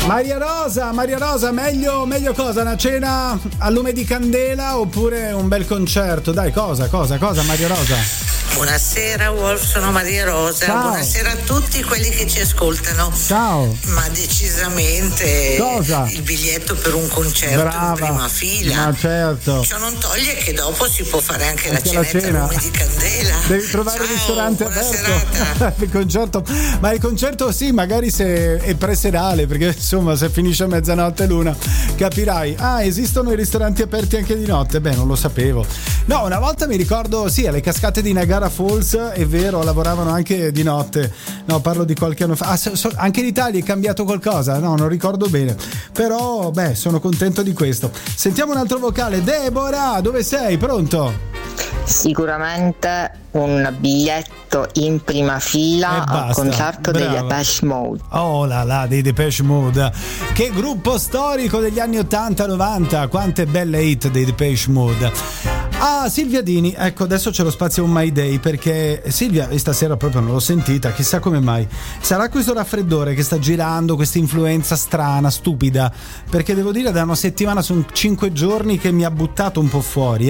Maria Rosa, meglio cosa? Una cena a lume di candela oppure un bel concerto? Dai, cosa, Maria Rosa? Buonasera Wolf, sono Maria Rosa. Ciao. Buonasera a tutti quelli che ci ascoltano. Ciao. Ma decisamente cosa? Il biglietto per un concerto Brava. in prima fila. Ma certo. Ciò non toglie che dopo si può fare anche la la cenetta cena. a lume di candela. Devi trovare Ciao, un ristorante buona aperto. serata. Il concerto, ma il concerto sì, magari se è preserale, perché insomma se finisce a mezzanotte l'una capirai. Esistono i ristoranti aperti anche di notte? Beh, non lo sapevo. No, una volta mi ricordo, sì, alle cascate di Niagara Falls, è vero, lavoravano anche di notte. No, parlo di qualche anno fa. Anche in Italia è cambiato qualcosa? No, non ricordo bene. Però, sono contento di questo. Sentiamo un altro vocale. Deborah, dove sei? Pronto? Sicuramente un biglietto in prima fila al concerto dei Depeche Mode. Oh là, dei Depeche Mode. Che gruppo storico degli anni 80-90. Quante belle hit dei Depeche Mode. Silvia Dini, ecco, adesso c'è lo spazio un My Day, perché Silvia stasera proprio non l'ho sentita, chissà come mai. Sarà questo raffreddore che sta girando, questa influenza strana, stupida, perché devo dire da una settimana, sono 5 giorni che mi ha buttato un po' fuori,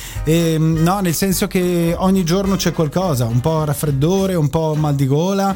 no, nel senso che ogni giorno c'è qualcosa, un po' raffreddore, un po' mal di gola.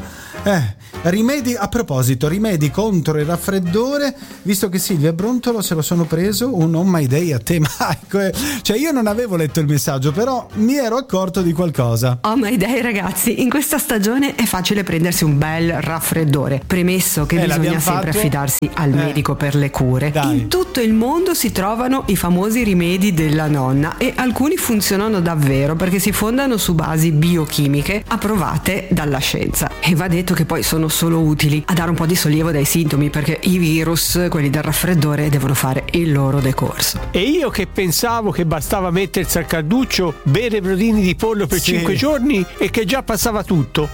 Rimedi, a proposito, rimedi contro il raffreddore, visto che Silvia Brontolo se lo sono preso un On My Day a tema. Cioè io non avevo letto il messaggio, però mi ero accorto di qualcosa. On My Day, ragazzi, in questa stagione è facile prendersi un bel raffreddore, premesso che bisogna sempre affidarsi al medico per le cure. Dai. In tutto il mondo si trovano i famosi rimedi della nonna e alcuni funzionano davvero perché si fondano su basi biochimiche approvate dalla scienza, e va detto che poi sono solo utili a dare un po' di sollievo dai sintomi, perché i virus, quelli del raffreddore, devono fare il loro decorso. E io che pensavo che bastava mettersi al calduccio, bere brodini di pollo per 5 giorni e che già passava tutto.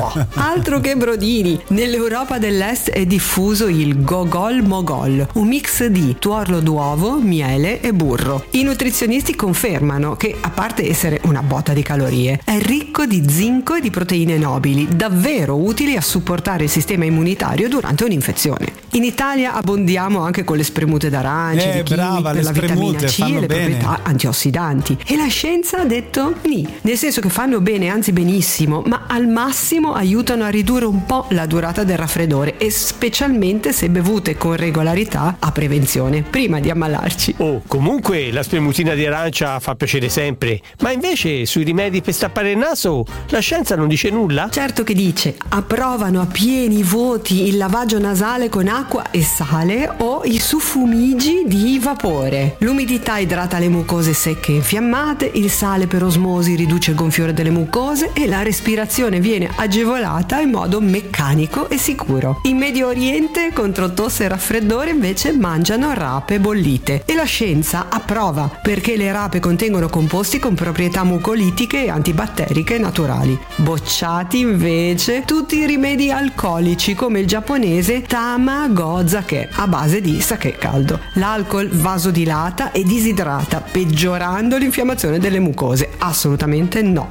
Altro che brodini, nell'Europa dell'Est è diffuso il Gogol Mogol, un mix di tuorlo d'uovo, miele e burro. I nutrizionisti confermano che, a parte essere una botta di calorie, è ricco di zinco e di proteine nobili, davvero utili a supportare il sistema immunitario durante un'infezione. In Italia abbondiamo anche con le spremute d'arancia, di kiwi, per la vitamina C e le proprietà antiossidanti. E la scienza ha detto ni, nel senso che fanno bene, anzi benissimo, ma al massimo aiutano a ridurre un po' la durata del raffreddore, e specialmente se bevute con regolarità a prevenzione, prima di ammalarci. Comunque la spremutina di arancia fa piacere sempre, ma invece sui rimedi per stappare il naso la scienza non dice nulla? Certo che dice, approvano a pieni voti il lavaggio nasale con acqua e sale o i suffumigi di vapore. L'umidità idrata le mucose secche e infiammate, il sale per osmosi riduce il gonfiore delle mucose e la respirazione viene agevolata in modo meccanico e sicuro. In Medio Oriente contro tosse e raffreddore invece mangiano rape bollite, e la scienza approva perché le rape contengono composti con proprietà mucolitiche e antibatteriche naturali. Bocciati invece tutti i rimedi alcolici come il giapponese Tamago Sake a base di sake caldo. L'alcol vasodilata e disidrata, peggiorando l'infiammazione delle mucose. Assolutamente no.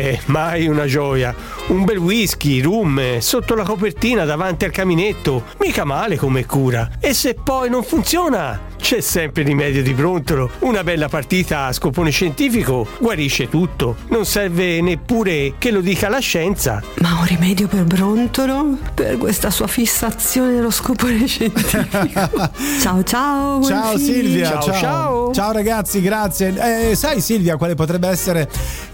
Mai una gioia. Un bel whisky, rum, sotto la copertina davanti al caminetto. Mica male come cura. E se poi non funziona, c'è sempre rimedio di Brontolo. Una bella partita a scopone scientifico guarisce tutto. Non serve neppure che lo dica la scienza. Ma un rimedio per Brontolo? Per questa sua fissazione dello scopone scientifico. Ciao Ciao Silvia. Ciao ragazzi, grazie. Sai Silvia quale potrebbe essere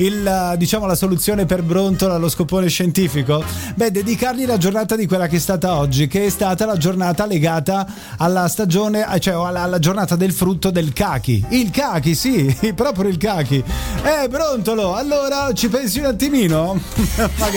la soluzione per Brontolo allo scopone scientifico? Dedicargli la giornata di quella che è stata oggi, che è stata la giornata legata alla stagione, cioè alla giornata del frutto del cachi. Il cachi, sì, proprio il cachi. Brontolo, allora ci pensi un attimino? Magari.